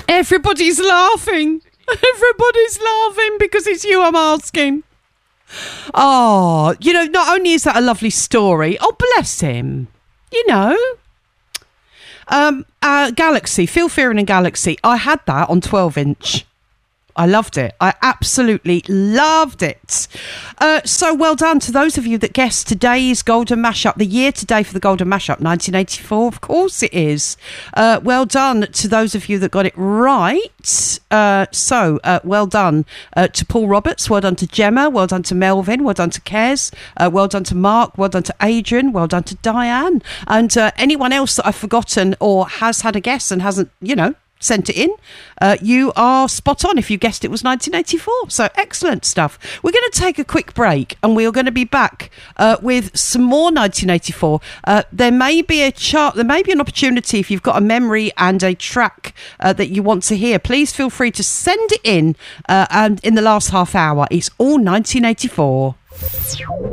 Everybody's laughing. Everybody's laughing because it's you I'm asking. Oh, not only is that a lovely story, oh, bless him, Galaxy, Phil Fearon and Galaxy, I had that on 12-inch. I loved it. I absolutely loved it. So well done to those of you that guessed today's Golden Mashup. The year today for the Golden Mashup, 1984. Of course it is. Well done to those of you that got it right. Well done to Paul Roberts. Well done to Gemma. Well done to Melvin. Well done to Kez. Well done to Mark. Well done to Adrian. Well done to Diane. And anyone else that I've forgotten or has had a guess and hasn't, sent it in, you are spot on if you guessed it was 1984. So excellent stuff. We're going to take a quick break and we're going to be back with some more 1984. There may be an opportunity if you've got a memory and a track that you want to hear. Please feel free to send it in and in the last half hour. It's all 1984.